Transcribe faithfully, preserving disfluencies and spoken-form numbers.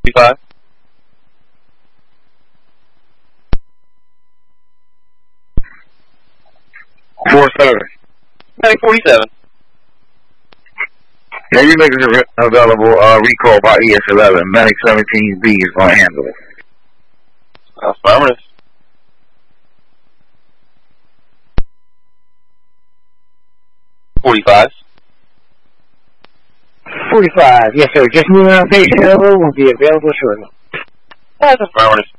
forty-five. four thirty. Medic forty-seven. Yeah, you niggas are available, uh, recall by E S eleven. Medic seventeen B is going to handle it. Affirmative. forty-five. forty-five, yes sir. Just moving on patient over, will be available shortly. That's affirmative.